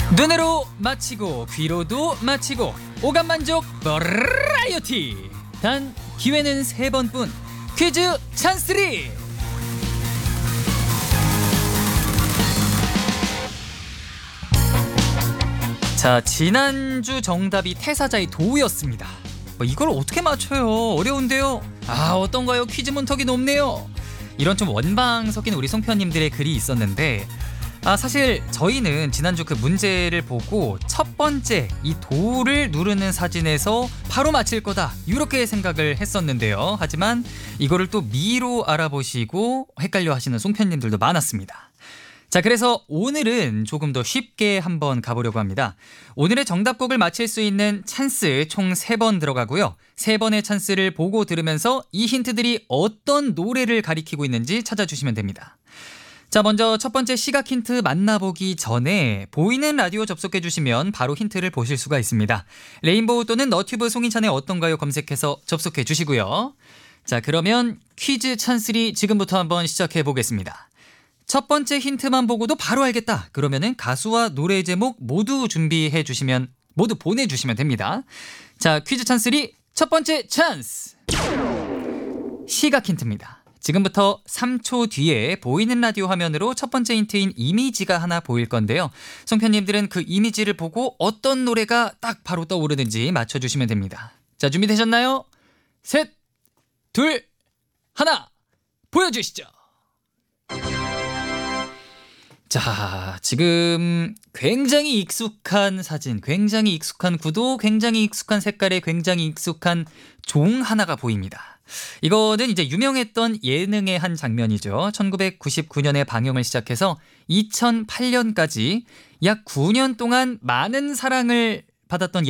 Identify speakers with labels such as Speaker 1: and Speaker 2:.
Speaker 1: 눈으로 마치고 귀로도 마치고 오감만족 버라이어티. 단 기회는 3번뿐. 퀴즈 찬스리. 자, 지난주 정답이 태사자의 도우였습니다. 이걸 어떻게 맞춰요? 어려운데요. 어떤가요? 퀴즈 문턱이 높네요. 이런 좀 원방 섞인 우리 송편님들의 글이 있었는데, 사실 저희는 지난주 그 문제를 보고 첫 번째 이 도를 누르는 사진에서 바로 맞힐 거다 이렇게 생각을 했었는데요. 하지만 이거를 또 미로 알아보시고 헷갈려 하시는 송편님들도 많았습니다. 자, 그래서 오늘은 조금 더 쉽게 한번 가보려고 합니다. 오늘의 정답곡을 맞힐 수 있는 찬스 총 3번 들어가고요. 3번의 찬스를 보고 들으면서 이 힌트들이 어떤 노래를 가리키고 있는지 찾아주시면 됩니다. 자, 먼저 첫 번째 시각 힌트 만나보기 전에 보이는 라디오 접속해 주시면 바로 힌트를 보실 수가 있습니다. 레인보우 또는 너튜브 송인찬의 어떤가요 검색해서 접속해 주시고요. 자, 그러면 퀴즈 찬스리 지금부터 한번 시작해 보겠습니다. 첫 번째 힌트만 보고도 바로 알겠다. 그러면은 가수와 노래 제목 모두 준비해 주시면, 모두 보내주시면 됩니다. 자, 퀴즈 찬스리 첫 번째 찬스. 시각 힌트입니다. 지금부터 3초 뒤에 보이는 라디오 화면으로 첫 번째 힌트인 이미지가 하나 보일 건데요. 송편님들은 그 이미지를 보고 어떤 노래가 딱 바로 떠오르는지 맞춰주시면 됩니다. 자, 준비되셨나요? 셋, 둘, 하나, 보여주시죠. 자, 지금 굉장히 익숙한 사진, 굉장히 익숙한 구도, 굉장히 익숙한 색깔에 굉장히 익숙한 종 하나가 보입니다. 이거는 이제 유명했던 예능의 한 장면이죠. 1999년에 방영을 시작해서 2008년까지 약 9년 동안 많은 사랑을 받았던